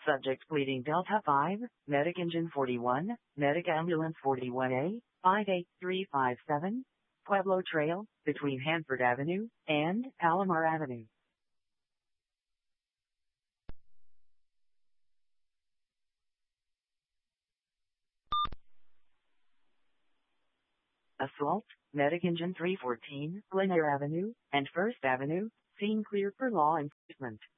Subject pleading Delta 5, Medic Engine 41, Medic Ambulance 41A, 58357, Pueblo Trail, between Hanford Avenue and Palomar Avenue. Assault, Medic Engine 314, Glen Eyre Avenue and First Avenue, scene clear for law enforcement.